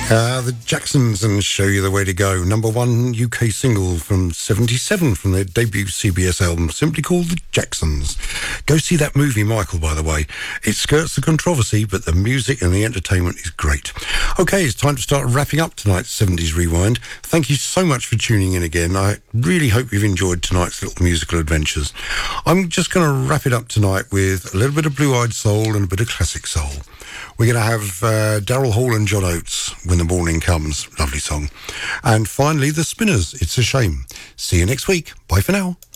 The Jacksons and Show You the Way to Go, number one UK single from 77 from their debut CBS album, simply called The Jacksons. Go see that movie, Michael, by the way. It skirts the controversy, but the music and the entertainment is great. Okay, it's time to start wrapping up tonight's 70s Rewind. Thank you so much for tuning in again. I really hope you've enjoyed tonight's little musical adventures. I'm just going to wrap it up tonight with a little bit of Blue-Eyed Soul and a bit of classic soul. We're going to have Daryl Hall and John Oates, When the Morning Comes. Lovely song. And finally, The Spinners, It's a Shame. See you next week. Bye for now.